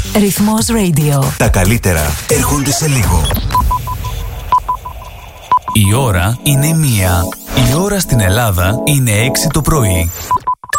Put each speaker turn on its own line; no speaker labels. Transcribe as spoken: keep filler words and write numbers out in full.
Ρυθμός Radio.
Τα καλύτερα έρχονται σε λίγο.
Η ώρα είναι μία. Η ώρα στην Ελλάδα είναι έξι το πρωί.